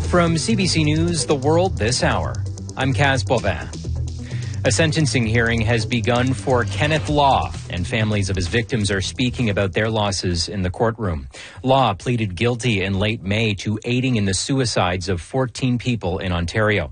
From CBC News, The World this hour, I'm Kaz Bovin. A sentencing hearing has begun for Kenneth Law, and families of his victims are speaking about their losses in the courtroom. Law pleaded guilty in late May to aiding in the suicides of 14 people in Ontario.